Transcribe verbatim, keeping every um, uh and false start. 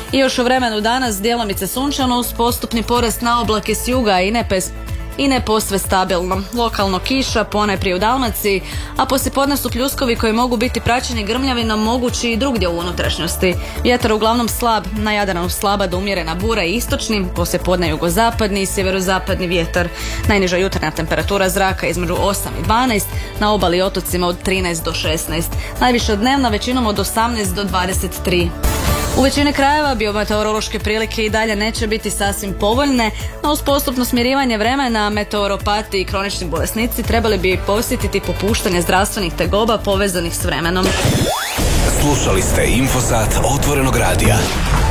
I još u vremenu danas djelomice sunčano uz postupni porast na oblake s juga i nepes i ne posve stabilno. Lokalno kiša, ponajprije u Dalmaciji, a poslijepodne su pljuskovi koji mogu biti praćeni grmljavinom mogući i drugdje u unutrašnjosti. Vjetar uglavnom slab, na Jadranu slaba do umjerena bura i istočni, poslijepodne jugozapadni i sjeverozapadni vjetar. Najniža jutarnja temperatura zraka između osam i dvanaest, na obali i otocima od trinaest do šesnaest. Najviša dnevna većinom od osamnaest do dvadeset tri. U većini krajeva biometeorološke prilike i dalje neće biti sasvim povoljne, no uz postupno smirivanje vremena meteoropati i kronični bolesnici trebali bi posjetiti popuštanje zdravstvenih tegoba povezanih s vremenom. Slušali ste Infosat Otvorenog radija.